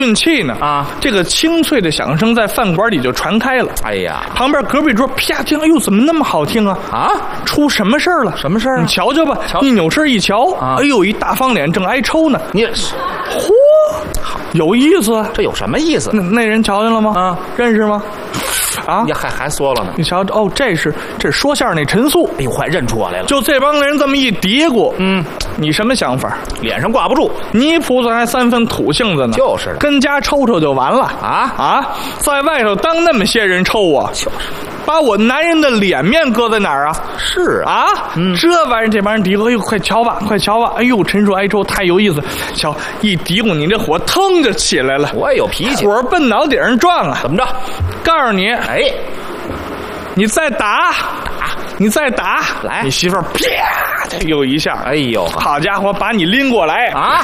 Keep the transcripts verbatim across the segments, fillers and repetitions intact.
运气呢啊， 这个清脆的响声在饭馆里就传开了。 哎呀， 旁边隔壁桌啪听，哎呦，怎么那么好听啊？ 啊， 出什么事儿了？ 什么事儿啊？ 你瞧瞧吧， 瞧一扭身一瞧， 啊哎呦，一大方脸正挨抽呢。 你嚯，有意思啊！ 这有什么意思？ 那那人瞧见了吗？ 啊， 认识吗？啊你，还还说了呢？ 你瞧，哦，这是这是说相声那陈素。 哎呦，快认出我来了！ 就这帮人这么一嘀咕，嗯，你什么想法？ 脸上挂不住， 泥菩萨还三分土性子呢， 就是的跟家抽抽就完了啊啊！在外头当那么些人抽啊， 就是把我男人的脸面搁在哪儿啊？ 是啊， 啊，嗯，这玩意儿这帮人嘀咕，哎呦，快瞧吧，快瞧吧！哎呦，陈述挨抽太有意思，瞧一嘀咕，你这火腾就起来了， 我也有脾气。 火奔脑顶上撞啊！ 怎么着？ 告诉你， 哎， 你再打，打，你再打， 来你媳妇儿啪，这又一下， 哎呦， 好家伙，把你拎过来啊！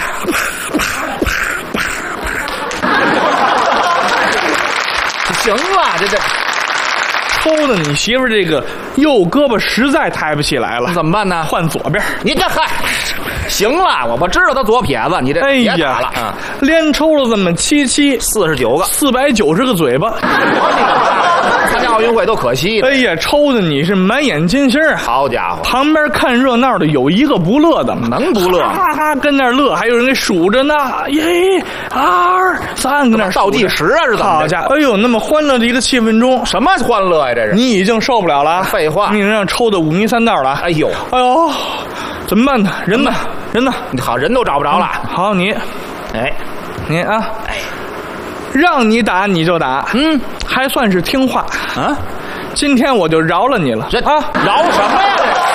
行了，这这抽的你媳妇儿这个右胳膊实在抬不起来了， 怎么办呢？ 换左边。 你这嗨，行了，我我知道他左撇子，你这哎别打呀了啊！ 连抽了这么七七四十九个， 四百九十个嘴巴， 参加奥运会都可惜了。 哎呀，抽的你是满眼金星啊！ 好家伙， 旁边看热闹的有一个不乐的吗？ 能不乐？ 哈哈，跟那儿乐，还有人给数着呢。耶，二三，跟那儿倒计时啊，是怎么着？ 好家伙，哎呦，那么欢乐的一个气氛中， 什么欢乐呀？这是你已经受不了了。 废话你让抽的五迷三道了。 哎呦， 哎呦，怎么办呢？人呢？人呢？ 你好，人都找不着了。 好，你， 哎， 你啊， 哎， 让你打你就打， 嗯， 还算是听话。 啊， 今天我就饶了你了。 这啊， 饶什么呀？这